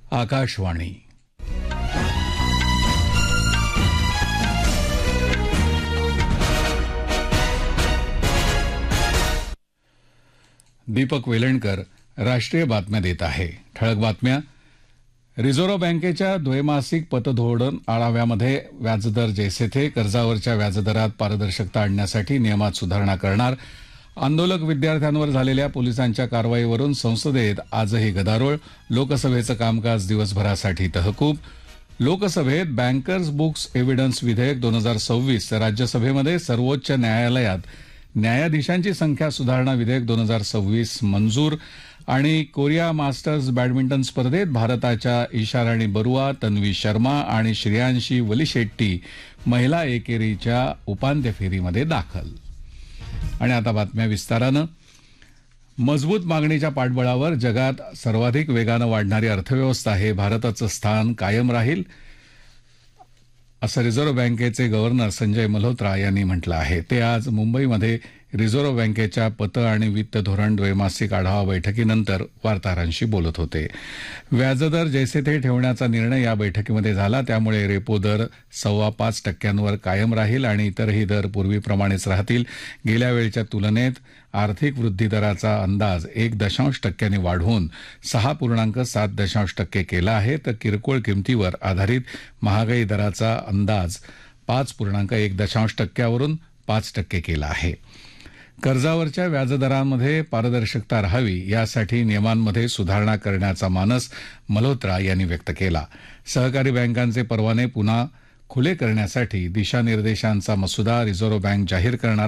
आकाशवाणी. दीपक वेलणकर राष्ट्रीय बातम्या देत आहे. ठळक बातम्या. रिझर्व्ह बँकेच्या द्वैमासिक पतधोरण आढाव्यामध्ये व्याजदर जैसे थे, कर्जावरच्या व्याजदरात पारदर्शकता आणण्यासाठी नियमात सुधारणा करणार, आंदोलक विद्यार्थ्यांवर झालेल्या पोलिसांच्या कारवाईवरून संसदेत आजही गदारोळ, लोकसभेचं कामकाज दिवसभरासाठी तहकूब. लोकसभेत बँकर्स बुक्स एव्हिडन्स विधेयक 2026 तर राज्यसभेमध्ये सर्वोच्च न्यायालयात न्यायाधीशांची संख्या सुधारणा विधेयक 2026 मंजूर. आणि कोरिया मास्टर्स बॅडमिंटन स्पर्धेत भारताच्या ईशाराणी बरुआ, तन्वी शर्मा आणि श्रेयांशी वलिशेट्टी महिला एकेरीच्या उपांत्य फेरीमध्ये दाखल. आणि आता बातम्या विस्तारानं. मजबूत मागणीच्या पाठबळावर जगात सर्वाधिक वेगानं वाढणारी अर्थव्यवस्था हे भारताचं स्थान कायम राहील, असं रिझर्व्ह बँकेचे गव्हर्नर संजय मल्होत्रा यांनी म्हटलं आहे. ते आज मुंबईमध्ये रिझर्व्ह बँकेच्या पत आणि वित्त धोरण द्वैमासिक आढावा बैठकीनंतर वार्ताहरांशी बोलत होते. व्याजदर जैसे थे ठेवण्याचा निर्णय या बैठकीमध्ये झाला, त्यामुळे रेपो दर 5.25% कायम राहील आणि इतरही दर पूर्वीप्रमाणेच राहतील. गेल्या वेळच्या तुलनेत आर्थिक वृद्धी दराचा अंदाज 1% वाढवून 6.7% केला आहे, तर किरकोळ किमतीवर आधारित महागाई दराचा अंदाज 5.1% वरून 5% केला आहे. कर्जावरच्या व्याजदरांमध्ये पारदर्शकता राहावी यासाठी नियमांमध्ये सुधारणा करण्याचा मानस मल्होत्रा यांनी व्यक्त केला. सहकारी बँकांचे परवाने पुन्हा खुले करण्यासाठी दिशानिर्देशांचा मसुदा रिझर्व्ह बँक जाहीर करणार